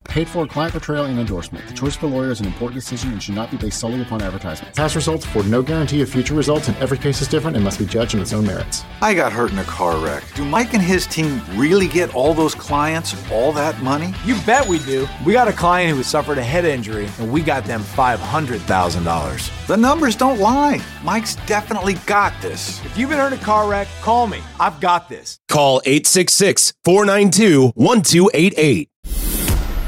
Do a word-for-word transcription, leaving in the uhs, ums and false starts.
Paid for client portrayal and endorsement. The choice of a lawyer is an important decision and should not be based solely upon advertisement. Past results afford no guarantee of future results, and every case is different and must be judged on its own merits. I got hurt in a car wreck. Do Mike and his team really get all those clients all that money? You bet we do. We got a client who has suffered a head injury, and we got them five hundred thousand dollars. The numbers don't lie. Mike's definitely got this. If you've been hurt in a car wreck, call me. I've got this. Call eight six six, four nine two, one two eight eight.